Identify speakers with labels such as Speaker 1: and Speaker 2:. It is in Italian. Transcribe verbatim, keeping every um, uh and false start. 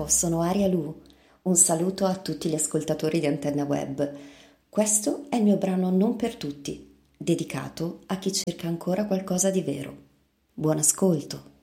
Speaker 1: Ciao, sono Aria Lu. Un saluto a tutti gli ascoltatori di Antenna Web. Questo è il mio brano Non per tutti, dedicato a chi cerca ancora qualcosa di vero. Buon ascolto.